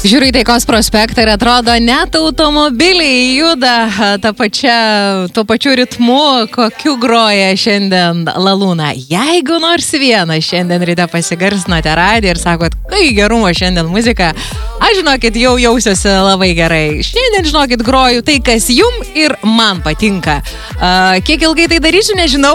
Žiūriu į Taikos prospektą ir atrodo, net automobiliai juda tuo pačiu ritmu, kokiu groja šiandien Lalūna. Jeigu nors vieną šiandien ryte pasigarsinote radiją ir sakot, kai gerumo šiandien muzika, aš žinokit, jau jausiuosi labai gerai. Šiandien, žinokit, groju tai, kas jum ir man patinka. Kiek ilgai tai darysiu, nežinau.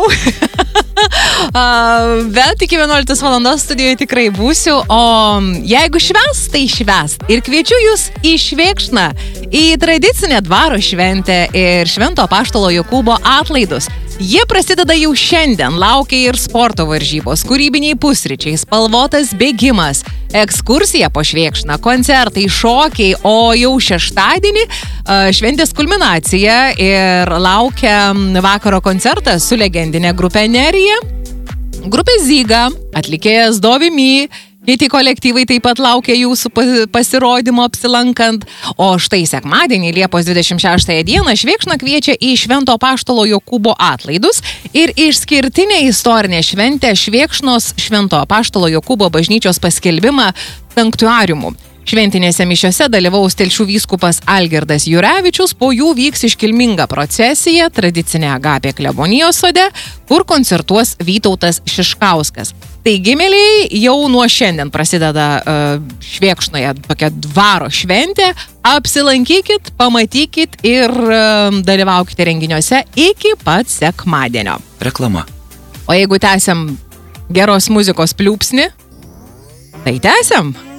Bet iki 11 valandos studijoje tikrai būsiu, o jeigu švęs, tai švęs. Ir kviečiu jūs į Švėkšną, į tradicinę dvaro šventę ir Švento Apaštalo Jokūbo atlaidus. Jie prasideda jau šiandien, laukia ir sporto varžybos, kūrybiniai pusryčiai, spalvotas bėgimas, ekskursija po Švėkšną, koncertai, šokiai, o jau šeštadienį šventės kulminacija ir laukia vakaro koncertas su legendinė grupė Nerija, grupė Zyga, atlikėjas Dovimi. Kiti kolektyvai taip pat laukia jūsų pasirodymo apsilankant. O štai sekmadienį, Liepos 26 dieną, Švėkšna kviečia į Švento Apaštalo Jokūbo atlaidus ir išskirtinė istorinė šventė Švėkšnos Švento Apaštalo Jokūbo bažnyčios paskelbimą sanktuariumu. Šventinėse mišiose dalyvaus Telšių vyskupas Algirdas Jurevičius, po jų vyks iškilminga procesija tradicinė Agapė klebonijos sode, kur koncertuos Vytautas Šiškauskas. Taigi, mėlyjei, jau nuo šiandien prasideda Švėkšnoje tokia dvaro šventė. Apsilankykit, pamatykit ir dalyvaukite renginiuose iki pat sekmadienio. Reklama. O jeigu tęsiam geros muzikos pliūpsnį, tai tęsiam.